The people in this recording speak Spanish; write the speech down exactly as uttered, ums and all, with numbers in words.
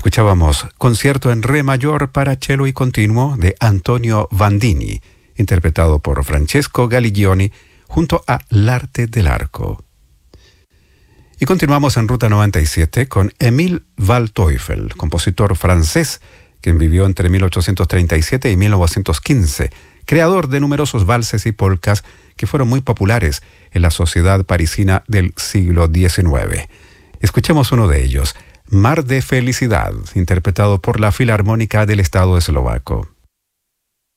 Escuchábamos Concierto en Re mayor para cello y continuo de Antonio Vandini, interpretado por Francesco Galigioni junto a L'Arte del Arco. Y continuamos en Ruta noventa y siete con Émile Waldteufel, compositor francés, quien vivió entre mil ochocientos treinta y siete y mil novecientos quince, creador de numerosos valses y polcas que fueron muy populares en la sociedad parisina del siglo diecinueve. Escuchemos uno de ellos, Mar de Felicidad, interpretado por la Filarmónica del Estado Eslovaco.